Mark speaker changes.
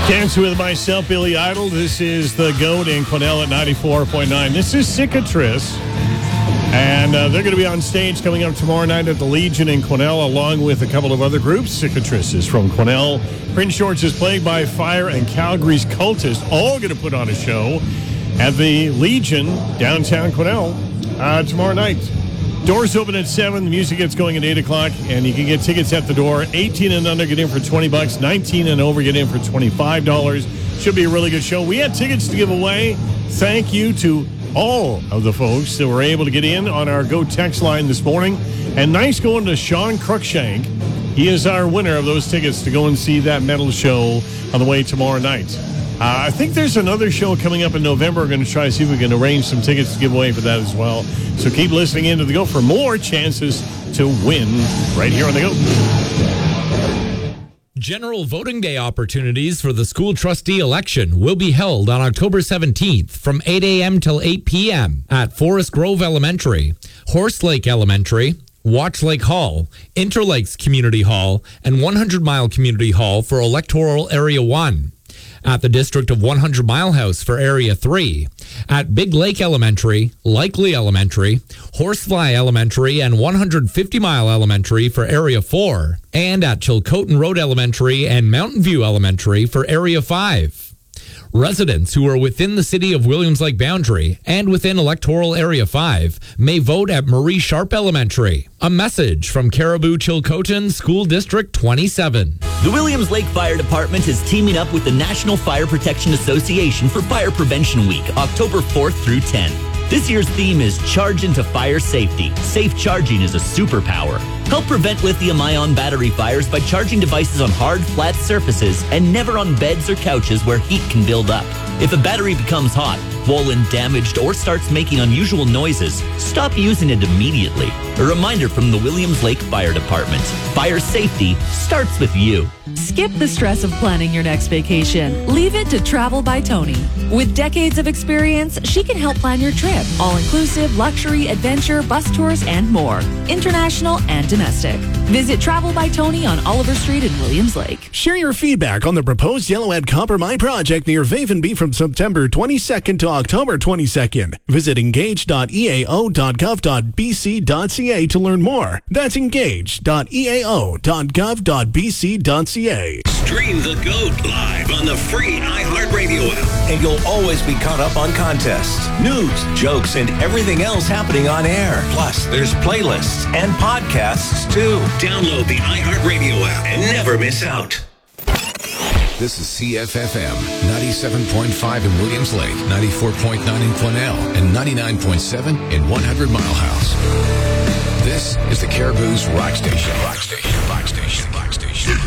Speaker 1: Dancing with myself, Billy Idol. This is the GOAT in Quesnel at 94.9. This is Cicatrice. And they're going to be on stage coming up tomorrow night at the Legion in Quesnel, along with a couple of other groups. Cicatrice is from Quesnel. Prince George is Plagued by Fire, and Calgary's Cultist, all going to put on a show at the Legion, downtown Quesnel, tomorrow night. Doors open at 7. The music gets going at 8 o'clock, and you can get tickets at the door. 18 and under get in for $20. 19 and over get in for $25. Should be a really good show. We had tickets to give away. Thank you to all of the folks that were able to get in on our Go text line this morning. And nice going to Sean Cruikshank. He is our winner of those tickets to go and see that metal show on the way tomorrow night. I think there's another show coming up in November. We're going to try to see if we can arrange some tickets to give away for that as well. So keep listening in to the Go for more chances to win right here on the Go.
Speaker 2: General voting day opportunities for the school trustee election will be held on October 17th from 8 a.m. till 8 p.m. at Forest Grove Elementary, Horse Lake Elementary, Watch Lake Hall, Interlakes Community Hall, and 100 Mile Community Hall for Electoral Area 1. At the District of 100 Mile House for Area 3, at Big Lake Elementary, Likely Elementary, Horsefly Elementary, and 150 Mile Elementary for Area 4, and at Chilcotin Road Elementary and Mountain View Elementary for Area 5. Residents who are within the City of Williams Lake boundary and within Electoral Area 5 may vote at Marie Sharp Elementary. A message from Caribou Chilcotin School District 27.
Speaker 3: The Williams Lake Fire Department is teaming up with the National Fire Protection Association for Fire Prevention Week, October 4th through 10th. This year's theme is Charge into Fire Safety. Safe charging is a superpower. Help prevent lithium-ion battery fires by charging devices on hard, flat surfaces and never on beds or couches where heat can build up. If a battery becomes hot, swollen, damaged, or starts making unusual noises, stop using it immediately. A reminder from the Williams Lake Fire Department. Fire safety starts with you.
Speaker 4: Skip the stress of planning your next vacation. Leave it to Travel by Tony. With decades of experience, she can help plan your trip. All-inclusive, luxury, adventure, bus tours, and more. International and domestic. Visit Travel by Tony on Oliver Street in Williams Lake.
Speaker 5: Share your feedback on the proposed Yellowhead Copper Mine project near Vavenby from September 22nd to October 22nd. Visit engage.eao.gov.bc.ca to learn more. That's engage.eao.gov.bc.ca.
Speaker 6: Stream the GOAT live on the free iHeartRadio app. And you'll always be caught up on contests, news, jokes, and everything else happening on air. Plus, there's playlists and podcasts, too. Download the iHeartRadio app and never miss out.
Speaker 7: This is CFFM 97.5 in Williams Lake, 94.9 in Quesnel, and 99.7 in 100 Mile House. This is the Caribou's Rock Station. Rock Station. Rock Station. Rock Station.